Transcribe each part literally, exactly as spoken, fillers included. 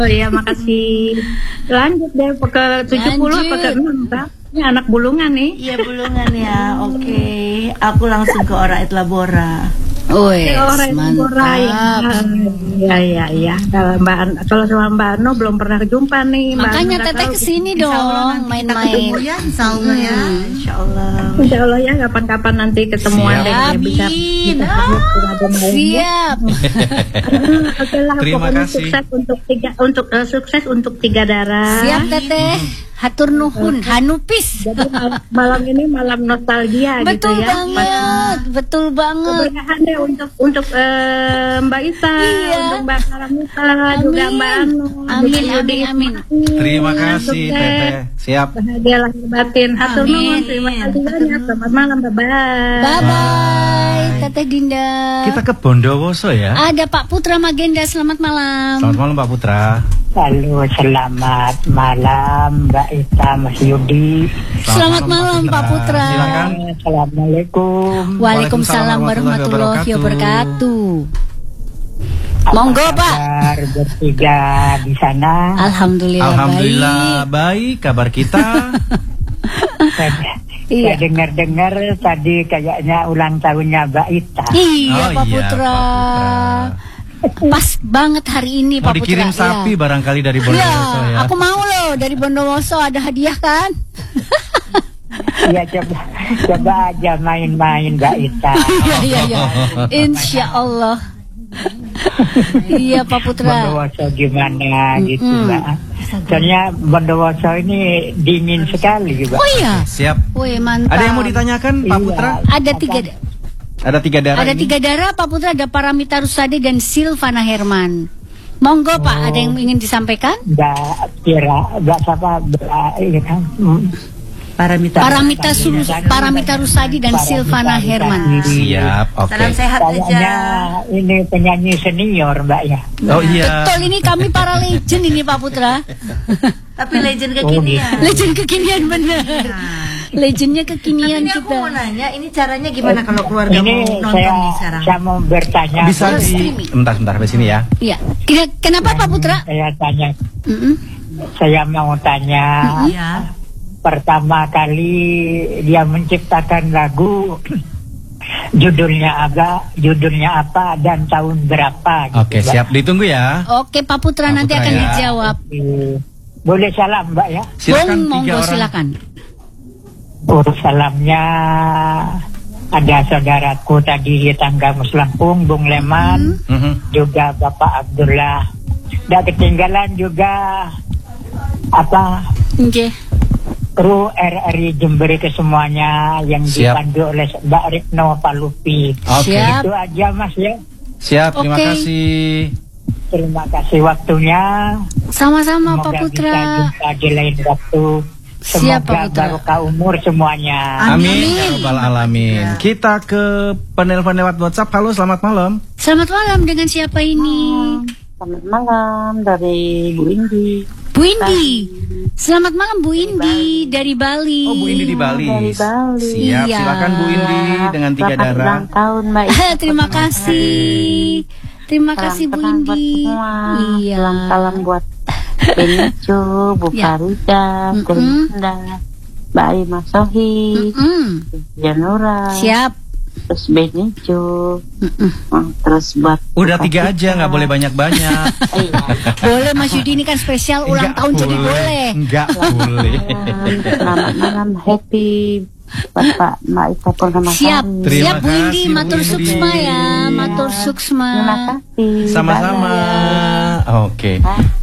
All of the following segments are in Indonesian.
Oh iya, makasih. Lanjut deh ke tujuh puluh apa ke enam, Pak? Ini anak bulungan nih. Iya, bulungan ya. Oke, okay. Aku langsung ke Ora et Labora. Wih, mantap. Iya, iya, iya. Kalau Mbak, kalau sama Mbak Ano belum pernah jumpa nih. Makanya Teteh kesini dong, main-main. Ya, Insya Allah ya. Insya Allah. Insya Allah ya, kapan-kapan nanti ketemuan deh. Bisa, bisa siap. Oke lah, pokoknya sukses untuk tiga, untuk uh, sukses untuk tiga darah. Siap Teteh. Hatur nuhun, hanupis. Jadi malam ini malam nostalgia betul gitu ya. Banget, betul banget. Keberkahan deh untuk untuk uh, Mbak Ita, iya. untuk Mbak Saramita, juga Mbak Anu. Amin, amin, amin. Terima kasih Teteh. Siap. Bahagia lahir batin. Hatur nuhun, terima kasih banyak. Selamat malam, bye-bye. Bye-bye, Teteh Dinda. Kita ke Bondowoso ya. Ada Pak Putra Magenda, selamat malam. Selamat malam Pak Putra. Halo, selamat malam Mbak Ita, Mas Yudi. Selamat, selamat malam Pak Putra. Silakan. Assalamualaikum. Waalaikumsalam warahmatullahi wabarakatuh. Monggo Pak. Kabar bertiga di sana. Alhamdulillah. Alhamdulillah baik, baik kabar kita. saya, iya. saya dengar-dengar tadi kayaknya ulang tahunnya Mbak Ita. Iya, oh, Pak iya Putra. Pak Putra. Pas banget hari ini mau Pak Putra. Mau dikirim sapi ya. Barangkali dari Bondowoso ya, ya. Aku mau loh dari Bondowoso, ada hadiah kan? Iya, coba coba aja main-main Mbak Ita. Iya iya iya. Insya Allah. Iya Pak Putra. Bondowoso gimana mm-hmm. gitu Mbak. Soalnya Bondowoso ini dingin sekali Mbak. Oh iya. Siap. Wih mantap. Ada yang mau ditanyakan Pak Putra? Iya, ada tiga. Ada tiga darah. Ada ini? tiga darah Pak Putra, ada Paramita Rusade dan Silvana Herman. Monggo oh. Pak, ada yang ingin disampaikan? Enggak kira, enggak siapa ya kan. Paramita Paramita, Sus, Paramita Rusadi dan Paramita Silvana Herman. Siap, oke. Okay. Salam sehat aja. Ini penyanyi senior Mbak ya. Oh iya. Betul, ini kami para legend ini Pak Putra. Tapi legend kekinian. Oh, legend kekinian benar. Nah. Legendnya kekinian tapi kita. Aku mau nanya, ini caranya gimana kalau keluarga ini mau nonton saya, nih sekarang? Saya mau bertanya. Bisa di, bentar, bentar di sini ya. Iya. Kenapa Pak Putra? Saya tanya. Mm-mm. Saya mau tanya. Mm-hmm. Ya. Pertama kali dia menciptakan lagu, judulnya apa, judulnya apa dan tahun berapa? Gitu, oke, siap, ditunggu ya. Oke, Pak Putra Pak nanti Putra akan ya. dijawab. Boleh salam Mbak ya? Silakan, Bung, monggo silakan. Oh, salamnya ada saudaraku tadi di Tangga Muslampung, Bung Leman, mm-hmm. juga Bapak Abdullah. Dan ketinggalan juga apa? Okay. Kru R R I Jember ke semuanya yang Siap. dipandu oleh Mbak Retno Palupi. Oke. Okay. Itu aja Mas ya. Siap, terima okay. kasih. Terima kasih waktunya. Sama-sama Pak Putra. Bisa jumpa di lain waktu. Siap, Semoga barokah umur semuanya. Amin, ya rabbal alamin. Ya. Kita ke penelpon lewat WhatsApp. Halo, selamat malam. Selamat malam, dengan siapa ini? Selamat malam dari Bu Indi. Bu Indi. Selamat malam Bu Indi dari Bali. Oh, Bu Indi di Bali. Dari Bali. Siap, iya. Silakan Bu Indi dengan tiga Selamat darah. ulang tahun Mbak. Terima kasih. Terima salam kasih Bu Indi. Iya. Salam salam buat Benico, Bu ya. Farida, Bu Linda, Mbak Aima Sohi, Janura. Siap. Terus Benico. Terus buat udah tiga aja, nggak boleh banyak-banyak. Boleh Mas Yudi, ini kan spesial ulang tahun boleh. Jadi boleh. Enggak boleh. Selamat malam, happy Bapak Mbak Ita Purnama. Siap, Terima siap Bu Indi, kasih, matur Bu Indi. suksma ya, matur suksma. Terima kasih. Sama-sama. Oke.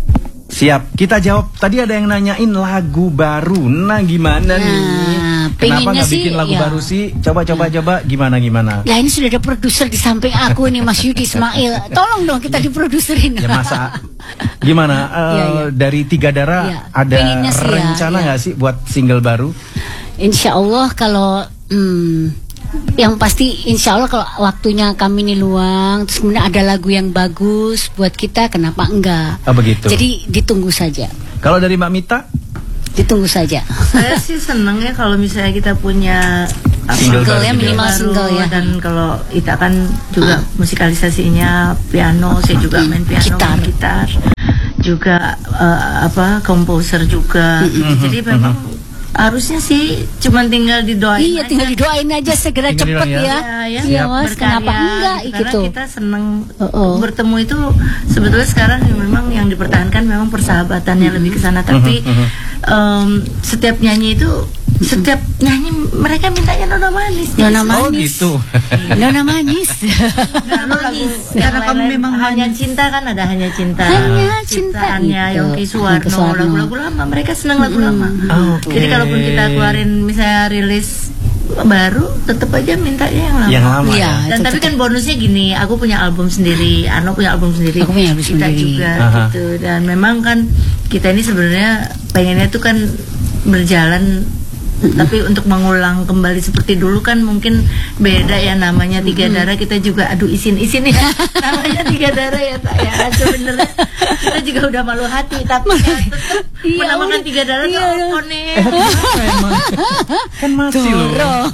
Siap, kita jawab. Tadi ada yang nanyain lagu baru. Nah, gimana nah, nih? Kenapa nggak bikin lagu ya. baru sih? Coba, coba, coba. Gimana, gimana? Ya ini sudah ada produser di samping aku nih, Mas Yudi Ismail. Tolong dong kita diproduserin. Ya masa? Gimana? Uh, ya, ya. Dari Tiga Darah ya. ada sih rencana nggak ya. sih buat single baru? Insya Allah kalau hmm, yang pasti insya Allah kalau waktunya kami ini luang, terus kemudian ada lagu yang bagus buat kita, kenapa enggak? Oh begitu. Jadi ditunggu saja. Kalau dari Mbak Mita? Ditunggu saja. Saya sih seneng ya kalau misalnya kita punya single, single ya, minimal baru, single ya. Dan kalau Ita kan juga ah. musikalisasinya piano, saya juga main piano, gitar. main gitar. juga uh, apa komposer juga. Mm-hmm. Jadi memang mm-hmm. harusnya sih cuma tinggal didoain. Iya, aja. tinggal didoain aja segera Tinggal cepet didoain ya. Ya, Iya, Mas, kenapa enggak gitu. gitu. Karena kita senang Oh, oh. bertemu itu sebetulnya sekarang yang memang yang dipertahankan memang persahabatannya lebih ke sana, tapi um, setiap nyanyi itu setiap nyanyi mereka mintanya nona manis. Nona Oh manis. gitu. Nona manis. Nona manis. Karena kamu memang hanya cinta kan, ada hanya cinta. Hanya cinta Cintaannya gitu. Yongki Suwarno, Yongki Suwarno. lagu-lagu lama. Mereka senang lagu lama. Oke. Jadi kalaupun kita keluarin misalnya rilis baru, tetap aja mintanya yang lama. Yang lama. Iya. ya? Dan itu tapi kan bonusnya gini, aku punya album sendiri, Ano punya album sendiri, Aku punya album kita sendiri. juga Aha. gitu. Dan memang kan kita ini sebenarnya pengennya tuh kan berjalan. Tapi untuk mengulang kembali seperti dulu kan mungkin beda ya, namanya Tiga Darah, kita juga aduh isin-isin ya namanya Tiga Darah ya tak ya, sebenarnya kita juga udah malu hati, tapi ya tetap Iya, menamakan udah. Tiga Darah Iya, tuh udah. apa nih? Emang kan masih loh.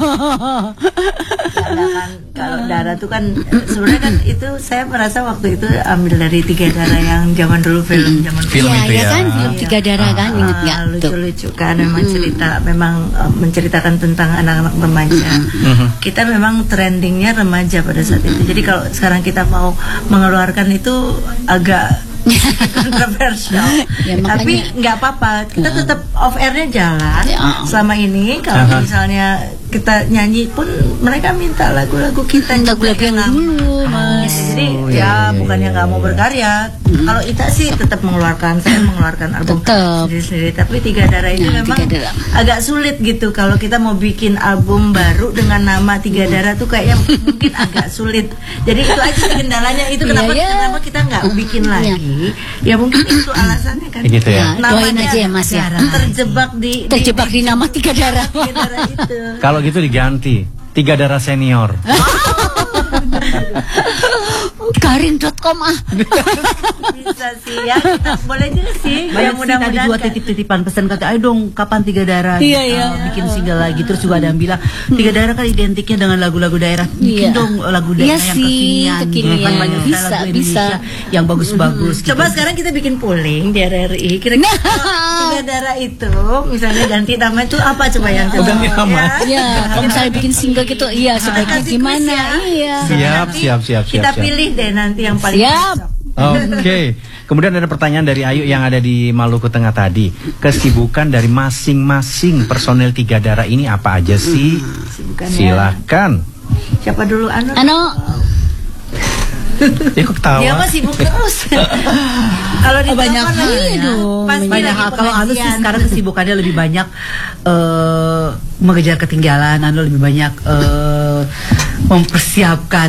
Karena kan kalau darah tuh kan sebenarnya kan itu saya merasa waktu itu ambil dari Tiga Darah yang zaman dulu film zaman Film Iya, itu ya ya. kan film Tiga Darah kan, inget nggak Ah, tuh? lucu-lucu kan, memang cerita memang uh, menceritakan tentang anak-anak remaja. Kita memang trendingnya remaja pada saat itu. Jadi kalau sekarang kita mau mengeluarkan itu agak kontroversial. Ya, Tapi makanya- nggak apa-apa, kita tetap off airnya jalan. Ya. Selama ini kalau Aha. misalnya kita nyanyi pun mereka minta lagu-lagu kita juga Lagu-lagu yang lama. dulu, Mas. Jadi Oh, ya iya, iya, bukannya iya, nggak mau iya. berkarya. Kalau Ita sih tetap mengeluarkan, saya mengeluarkan album Tetap. sendiri-sendiri. Tapi Tiga Darah ini Nah, memang Tiga Darah. agak sulit gitu. Kalau kita mau bikin album baru dengan nama Tiga Darah tuh kayaknya mungkin agak sulit. Jadi itu aja sih kendalanya. Itu kenapa Iya, iya. kenapa kita nggak bikin lagi? Ya mungkin itu alasannya kan. Gitu ya. Nah, doain aja ya, Mas, ya. Terjebak di Terjebak di nama Tiga Darah. Tiga Darah itu. Kalau gitu diganti Tiga Darah Senior. Karin dot com ah. Bisa sih ya, kita boleh juga sih. Ya Banyak sih tadi mudah-mudahan juga kan. titip-titipan pesan kata, ayo dong kapan Tiga Darah Iya, gitu, iya. bikin single lagi. Terus juga ada yang bilang Tiga Darah kan identiknya dengan lagu-lagu daerah, bikin Iya. dong lagu Iya daerah yang sih, kekinian. kekinian. Kan banyak sekali Bisa, lagu bisa. Indonesia yang bagus-bagus. gitu. Coba sekarang kita bikin polling di R R I. Kira-kira Tiga Darah itu misalnya ganti nama itu apa coba yang coba? ganti nama. Ya, kalau misalnya bikin single gitu, iya sebaiknya Kasih gimana? quiz ya. Iya. Siap, Nanti siap, siap, siap, Kita siap. pilih deh nanti yang paling Siap. cocok. Oke. Kemudian ada pertanyaan dari Ayu yang ada di Maluku Tengah tadi. Kesibukan dari masing-masing personel Tiga Darah ini apa aja sih? Kesibukannya. Silakan. Siapa dulu Anu? Ano, Ya kok ketawa? Dia mah sibuk terus. Kalau di banyak telepon hal lagi, ya. dong, pasti Banyak lagi hal. Kalau Anu sih pengajian. sekarang kesibukannya lebih banyak eh, mengejar ketinggalan. Anu lebih banyak eh, mempersiapkan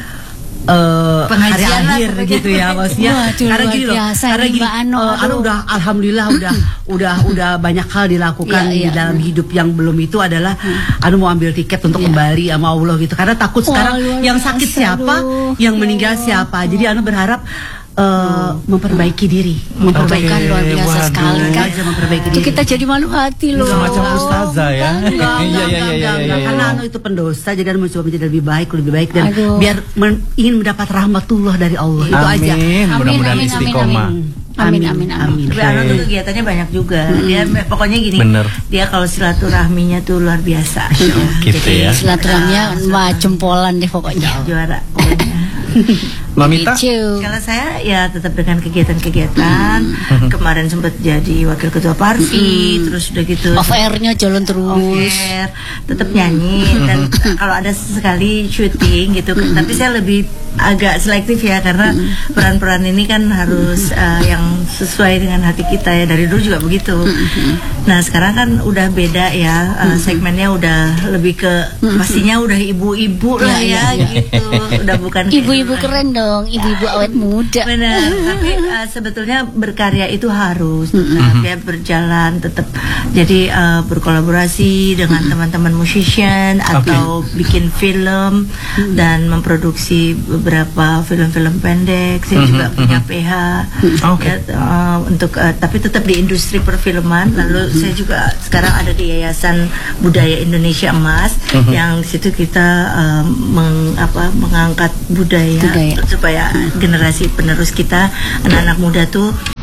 eh, hari Pengajian lah akhir pokoknya. gitu ya maksudnya. Wah, itu Karena luar gini loh, biasa karena nih, gini, Mbak Anu. eh, Anu Aduh. udah alhamdulillah udah udah udah banyak hal dilakukan Iya, di iya. dalam hidup. Yang belum itu adalah Anu mau ambil tiket untuk Iya. kembali sama Allah gitu. Karena takut Wah, sekarang luar yang biasa, sakit siapa, aduh. yang meninggal siapa. Jadi Anu berharap eh, memperbaiki diri, memperbaikan Oke, luar biasa waduh. sekali kan. aja memperbaiki Itu diri. kita jadi malu hati loh. Semacam ustazah ya. Enggak, enggak, Iya, iya, enggak, iya, enggak, iya, enggak. iya. Karena Anu itu pendosa, jadi Anu mencoba menjadi lebih baik, lebih baik dan Aduh. biar men- ingin mendapat rahmatullah dari Allah. Itu aja. Amin. Mudah-mudahan amin, istiqomah. Amin, amin, amin. Tapi Anu tuh kegiatannya banyak juga. Dia me- pokoknya gini. Bener. Dia kalau silaturahminya tuh luar biasa. Gitu Jadi, ya. Silaturahminya wah jempolan deh pokoknya. juara. pokoknya. Mamita? Gitu. Kalau saya ya tetap dengan kegiatan-kegiatan. Kemarin sempat jadi wakil ketua Parvi, terus udah gitu. Off airnya jalan terus. Off-air, tetap nyanyi dan kalau ada sekali syuting gitu. Tapi saya lebih agak selektif ya karena peran-peran ini kan harus uh, yang sesuai dengan hati kita ya, dari dulu juga begitu. Nah sekarang kan udah beda ya, uh, segmennya udah lebih ke pastinya udah ibu-ibu lah Ya, ya, ya, gitu. Udah bukan kayak Ibu-ibu dulu keren dong, ibu-ibu awet muda. Benar, tapi uh, sebetulnya berkarya itu harus tetap ya berjalan, tetap jadi uh, berkolaborasi dengan teman-teman musician atau bikin film dan memproduksi beberapa film-film pendek. Saya juga punya P H Oke. ya, uh, untuk uh, tapi tetap di industri perfilman. Lalu saya juga sekarang ada di Yayasan Budaya Indonesia Emas yang di situ kita uh, meng, apa, mengangkat budaya, Budaya. supaya generasi penerus kita, anak-anak muda tuh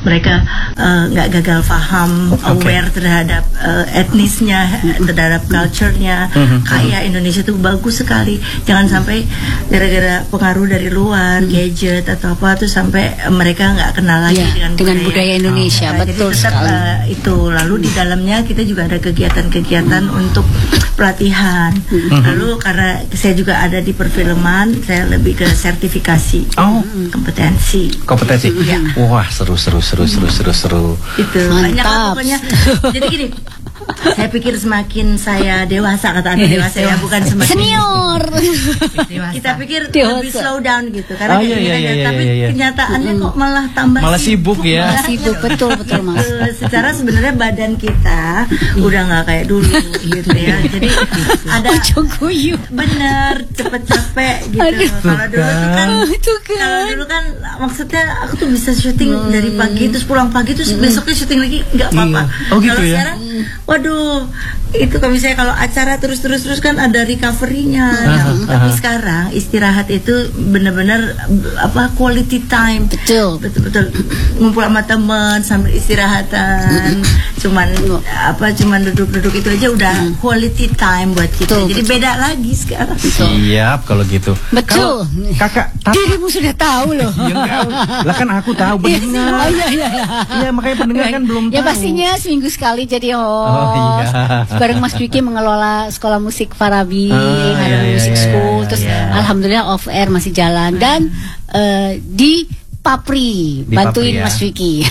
mereka uh, nggak gagal paham, Okay. aware terhadap uh, etnisnya, terhadap culture-nya. Mhm. Kayak Indonesia itu bagus sekali. Jangan sampai gara-gara pengaruh dari luar, gadget atau apa tuh sampai uh, mereka nggak kenal lagi Ya, dengan, dengan budaya Indonesia, Nah, betul jadi tetap, sekali. uh, itu. Lalu di dalamnya kita juga ada kegiatan-kegiatan untuk pelatihan. Lalu karena saya juga ada di perfilman, saya lebih ke sertifikasi, Oh. kompetensi. Kompetensi. Wah, seru seru seru seru seru seru. Itu banyak Mantap. lah pokoknya. Jadi gini, saya pikir semakin saya dewasa, kata anda dewasa ya, bukan semakin Senior. kita pikir Dewasa. lebih slow down gitu karena Oh, kayak iya, gini iya, aja. iya, Tapi iya, iya. kenyataannya kok malah tambah Malah sibuk ya. malah Sibuk, betul betul Mas. Gitu. Secara sebenarnya badan kita udah nggak kayak dulu gitu ya. Jadi ada Ujung kuyu. bener cepet capek gitu. Aduh. Kalau dulu tuh kan, Itu kan. kalau dulu kan maksudnya aku tuh bisa syuting dari pagi terus pulang pagi terus besoknya syuting lagi nggak apa-apa. Iya. Oh, gitu Kalau ya? sekarang, waduh, itu kalau misalnya kalau acara terus-terus terus kan ada recovery-nya. Nah, tapi sekarang istirahat itu benar-benar apa quality time. Betul. Betul-betul ngumpul sama teman sambil istirahatan. Cuman apa cuman duduk-duduk itu aja udah quality time buat kita. Betul, Jadi betul. beda lagi sekarang. Siap kalau gitu. Betul. Kalau kakak tapi Dirimu sudah tahu loh. ya enggak, lah kan aku tahu Iya, pendengar. oh, iya, iya, iya. Iya, makanya pendengar kan belum Ya tahu. pastinya seminggu sekali jadi host. Oh, iya. Bareng Mas Dwiki mengelola sekolah musik Farabi, Ah, ada iya, iya, music iya, school. iya, Terus iya. alhamdulillah off air masih jalan dan eh, di Papri Di bantuin Papri, ya. Mas Dwiki.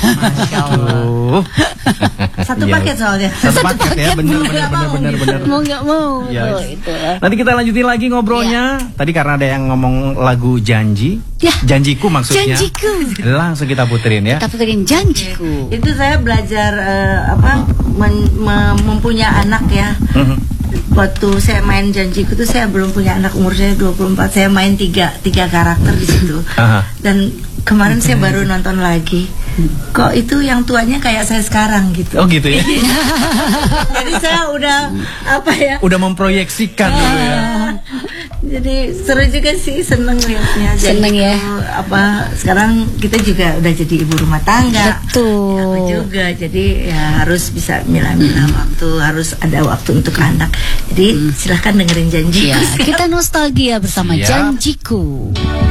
Aduh. Satu Iya. paket soalnya. Satu paket ya, benar benar benar benar benar. Mau nggak mau. Ya. Tuh, itu. Nanti kita lanjutin lagi ngobrolnya. Tadi karena ada yang ngomong lagu Janji. Ya. Janjiku maksudnya. Janjiku. Langsung kita puterin ya. Kita puterin janjiku. Itu saya belajar eh, apa men- mem- mempunyai anak ya. Mhm. Waktu saya main Janjiku tuh saya belum punya anak, umur saya dua puluh empat. Saya main tiga tiga karakter di situ. Aha. Dan kemarin saya baru nonton lagi. Kok itu yang tuanya kayak saya sekarang gitu. Oh gitu ya. Jadi saya udah apa ya? Udah memproyeksikan dulu ya. Jadi seru juga sih, seneng lihatnya. Jadi Seneng ya. tuh, apa sekarang kita juga udah jadi ibu rumah tangga. Betul. Aku juga, jadi ya harus bisa milah-milah waktu, harus ada waktu untuk anak. Jadi silahkan dengerin Janjiku. Ya, kita nostalgia bersama Siap. Janjiku.